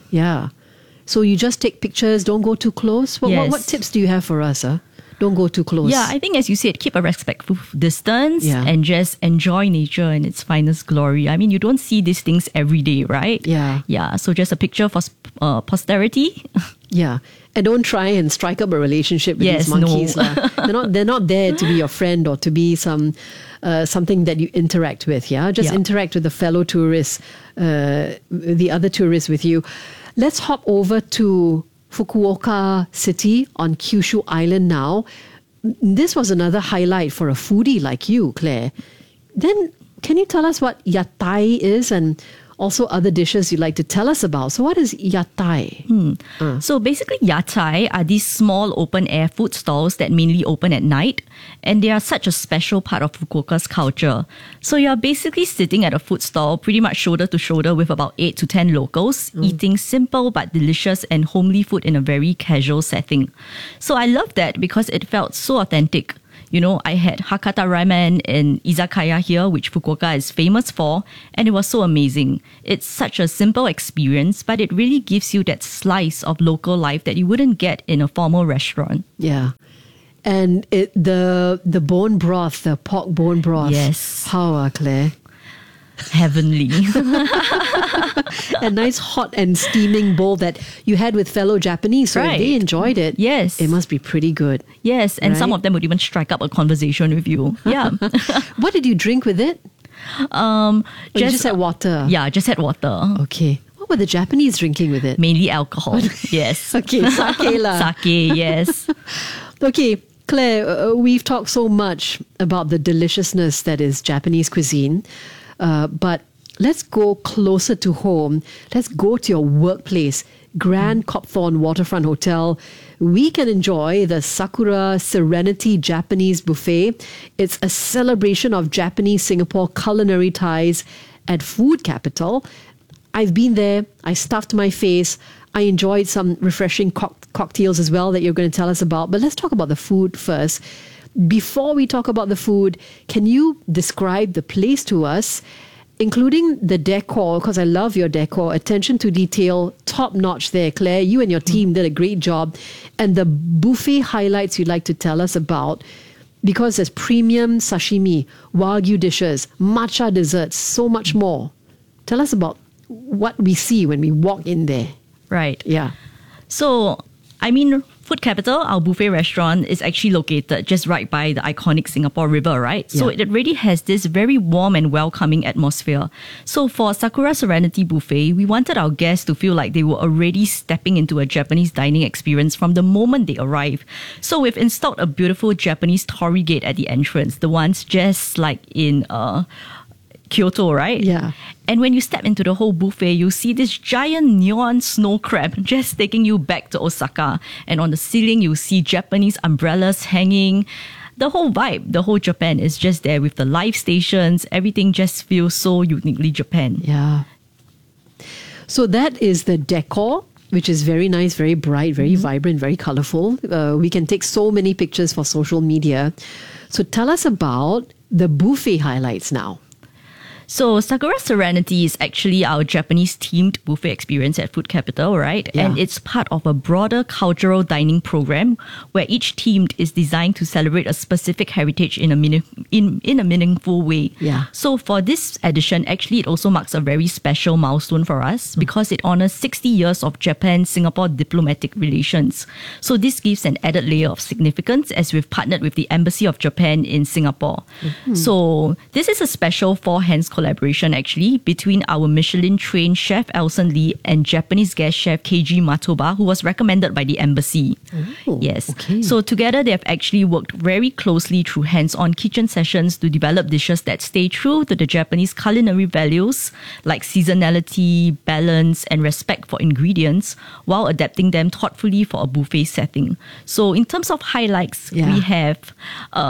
Yeah. So you just take pictures, don't go too close. What, Yes. what, what tips do you have for us? Huh? Don't go too close. Yeah, I think as you said, keep a respectful distance Yeah. and just enjoy nature in its finest glory. I mean, you don't see these things every day, right? Yeah. Yeah, so just a picture for uh, posterity. Yeah. And don't try and strike up a relationship with Yes, these monkeys. no. lah. They're not they're not there to be your friend or to be some uh, something that you interact with. Yeah. Just Yeah. interact with the fellow tourists, uh, the other tourists with you. Let's hop over to Fukuoka City on Kyushu Island now. This was another highlight for a foodie like you, Claire. Then can you tell us what yatai is and also other dishes you'd like to tell us about? So what is yatai? Hmm. So basically, yatai are these small open air food stalls that mainly open at night, and they are such a special part of Fukuoka's culture. So you're basically sitting at a food stall pretty much shoulder to shoulder with about eight to ten locals, eating simple but delicious and homely food in a very casual setting. So I love that because it felt so authentic. You know, I had Hakata ramen in izakaya here, which Fukuoka is famous for, and it was so amazing. It's such a simple experience, but it really gives you that slice of local life that you wouldn't get in a formal restaurant. Yeah. And it, the the bone broth, the pork bone broth. Yes. How, uh, Claire? Heavenly. A nice hot and steaming bowl that you had with fellow Japanese. So if Right. they enjoyed it, Yes. it must be pretty good. Yes, and some Right? of them would even strike up a conversation with you. Yeah. What did you drink with it? Um, Or you just had water? Yeah, just had water. Okay. What were the Japanese drinking with it? Mainly alcohol. Yes. Okay, sake lah. Sake, yes. Okay, Claire, uh, we've talked so much about the deliciousness that is Japanese cuisine, uh, but let's go closer to home. Let's go to your workplace, Grand Copthorne Waterfront Hotel. We can enjoy the Sakura Serenity Japanese Buffet. It's a celebration of Japanese Singapore culinary ties at Food Capital. I've been there. I stuffed my face. I enjoyed some refreshing cock- cocktails as well that you're going to tell us about. But let's talk about the food first. Before we talk about the food, can you describe the place to us, including the decor? Because I love your decor. Attention to detail, top notch there. Claire, you and your team did a great job. And the buffet highlights you'd like to tell us about, because there's premium sashimi, wagyu dishes, matcha desserts, so much more. Tell us about what we see when we walk in there. Right. Yeah. So, I mean, Food Capital, our buffet restaurant, is actually located just right by the iconic Singapore River, right? So Yeah. it already has this very warm and welcoming atmosphere. So for Sakura Serenity Buffet, we wanted our guests to feel like they were already stepping into a Japanese dining experience from the moment they arrive. So we've installed a beautiful Japanese torii gate at the entrance, the ones just like in uh, Kyoto, right? Yeah. And when you step into the whole buffet, you see this giant neon snow crab just taking you back to Osaka. And on the ceiling, you see Japanese umbrellas hanging. The whole vibe, the whole Japan is just there with the live stations. Everything just feels so uniquely Japan. Yeah. So that is the decor, which is very nice, very bright, very Mm-hmm. vibrant, very colorful. Uh, we can take so many pictures for social media. So tell us about the buffet highlights now. So Sakura Serenity is actually our Japanese themed buffet experience at Food Capital, right? Yeah. And it's part of a broader cultural dining program where each theme is designed to celebrate a specific heritage in a meaning, in, in a meaningful way. Yeah. So for this edition, actually it also marks a very special milestone for us because it honors sixty years of Japan-Singapore diplomatic relations. So this gives an added layer of significance as we've partnered with the Embassy of Japan in Singapore. So this is a special four-hands collaboration actually between our Michelin-trained chef Elson Lee and Japanese guest chef Keiji Matoba, who was recommended by the embassy. Oh, yes. okay. So together they have actually worked very closely through hands-on kitchen sessions to develop dishes that stay true to the Japanese culinary values like seasonality, balance, and respect for ingredients while adapting them thoughtfully for a buffet setting. So in terms of highlights, Yeah. we have uh,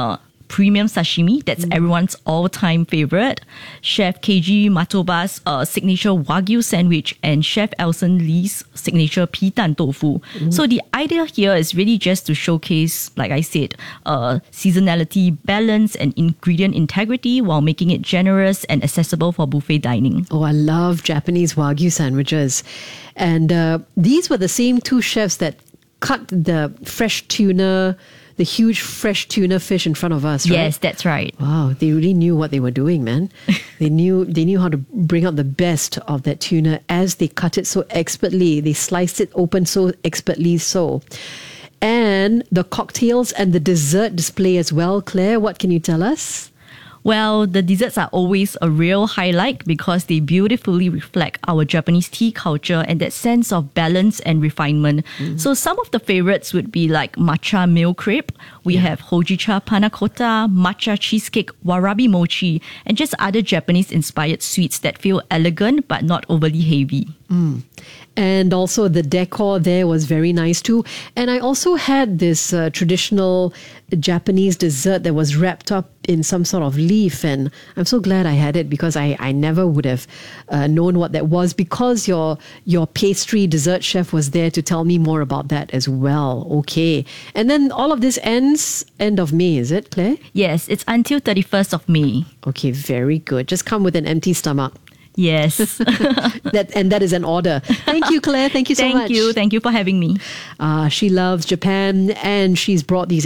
premium sashimi. That's Mm. everyone's all-time favorite. Chef Keiji Matoba's uh, signature Wagyu sandwich and Chef Elson Lee's signature Pitan tofu. Mm. So the idea here is really just to showcase, like I said, uh, seasonality, balance, and ingredient integrity while making it generous and accessible for buffet dining. Oh, I love Japanese Wagyu sandwiches. And uh, these were the same two chefs that cut the fresh tuna, the huge fresh tuna fish in front of us, right? Yes, that's right. Wow, they really knew what they were doing, man. they knew they knew how to bring out the best of that tuna as they cut it so expertly. They sliced it open so expertly so. And the cocktails and the dessert display as well. Claire, what can you tell us? Well, the desserts are always a real highlight because they beautifully reflect our Japanese tea culture and that sense of balance and refinement. Mm. So some of the favorites would be like matcha milk crepe. We yeah. have hojicha panna cotta, matcha cheesecake, warabi mochi, and just other Japanese-inspired sweets that feel elegant but not overly heavy. Mm. And also the decor there was very nice too. And I also had this uh, traditional Japanese dessert that was wrapped up in some sort of leaf. And I'm so glad I had it because I, I never would have uh, known what that was because your your pastry dessert chef was there to tell me more about that as well. Okay. And then all of this ends end of May, is it, Claire? Yes, it's until thirty-first of May. Okay, very good. Just come with an empty stomach. Yes. that and that is an order. Thank you, Claire. Thank you so Thank much. Thank you. Thank you for having me. Uh, she loves Japan and she's brought these